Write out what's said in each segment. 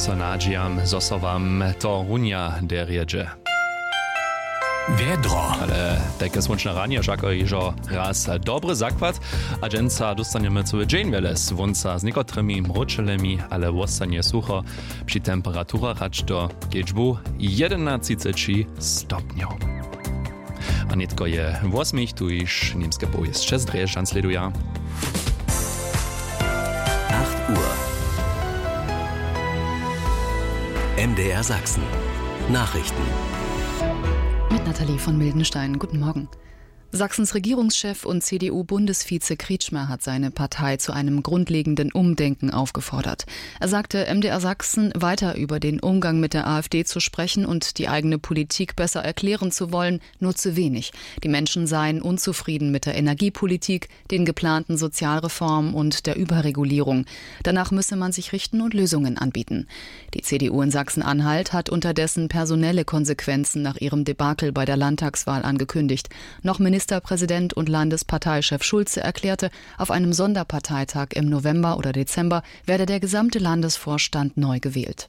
personađijam Zosovam Torunja derjeđe. Vedro. Ale takie słoneczne ranie, żako iżo raz dobry zakład, a dżęca dostaniemy cały dzień wiele słońca z niekotrymi mruczelymi, ale wostanie sucho przy temperaturach aż do kieczbu 11 stopniów. A nie tylko je 8, tu iż niemskie pojazd 6 drejesz ansleduje. 8 Uhr. MDR Sachsen. Nachrichten. Mit Nathalie von Mildenstein. Guten Morgen. Sachsens Regierungschef und CDU-Bundesvize Kretschmer hat seine Partei zu einem grundlegenden Umdenken aufgefordert. Er sagte, MDR Sachsen weiter über den Umgang mit der AfD zu sprechen und die eigene Politik besser erklären zu wollen, nur zu wenig. Die Menschen seien unzufrieden mit der Energiepolitik, den geplanten Sozialreformen und der Überregulierung. Danach müsse man sich richten und Lösungen anbieten. Die CDU in Sachsen-Anhalt hat unterdessen personelle Konsequenzen nach ihrem Debakel bei der Landtagswahl angekündigt. Noch Ministerpräsident und Landesparteichef Schulze erklärte, auf einem Sonderparteitag im November oder Dezember werde der gesamte Landesvorstand neu gewählt.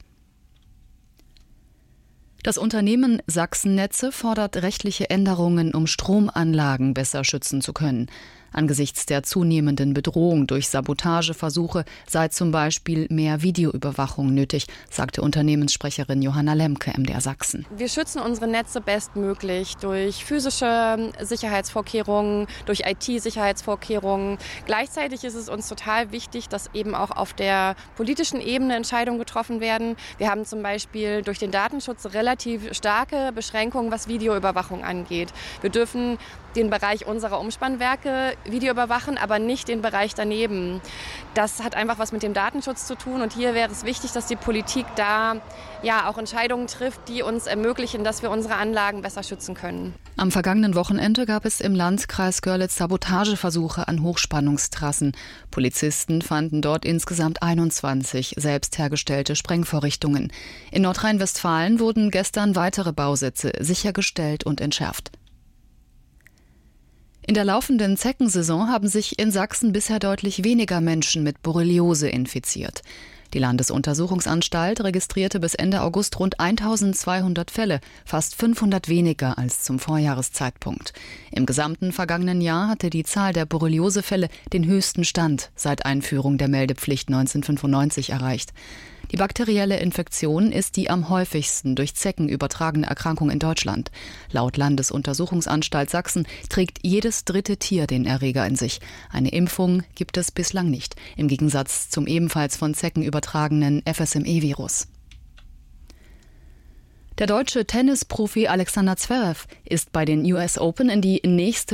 Das Unternehmen Sachsennetze fordert rechtliche Änderungen, um Stromanlagen besser schützen zu können. Angesichts der zunehmenden Bedrohung durch Sabotageversuche sei zum Beispiel mehr Videoüberwachung nötig, sagte Unternehmenssprecherin Johanna Lemke, MDR Sachsen. Wir schützen unsere Netze bestmöglich durch physische Sicherheitsvorkehrungen, durch IT-Sicherheitsvorkehrungen. Gleichzeitig ist es uns total wichtig, dass eben auch auf der politischen Ebene Entscheidungen getroffen werden. Wir haben zum Beispiel durch den Datenschutz relativ starke Beschränkungen, was Videoüberwachung angeht. Wir dürfen den Bereich unserer Umspannwerke Video überwachen, aber nicht den Bereich daneben. Das hat einfach was mit dem Datenschutz zu tun und hier wäre es wichtig, dass die Politik da ja auch Entscheidungen trifft, die uns ermöglichen, dass wir unsere Anlagen besser schützen können. Am vergangenen Wochenende gab es im Landkreis Görlitz Sabotageversuche an Hochspannungstrassen. Polizisten fanden dort insgesamt 21 selbst hergestellte Sprengvorrichtungen. In Nordrhein-Westfalen wurden gestern weitere Bausätze sichergestellt und entschärft. In der laufenden Zeckensaison haben sich in Sachsen bisher deutlich weniger Menschen mit Borreliose infiziert. Die Landesuntersuchungsanstalt registrierte bis Ende August rund 1200 Fälle, fast 500 weniger als zum Vorjahreszeitpunkt. Im gesamten vergangenen Jahr hatte die Zahl der Borreliosefälle den höchsten Stand seit Einführung der Meldepflicht 1995 erreicht. Die bakterielle Infektion ist die am häufigsten durch Zecken übertragene Erkrankung in Deutschland. Laut Landesuntersuchungsanstalt Sachsen trägt jedes dritte Tier den Erreger in sich. Eine Impfung gibt es bislang nicht, im Gegensatz zum ebenfalls von Zecken übertragenen FSME-Virus. Der deutsche Tennisprofi Alexander Zverev ist bei den US Open in die nächste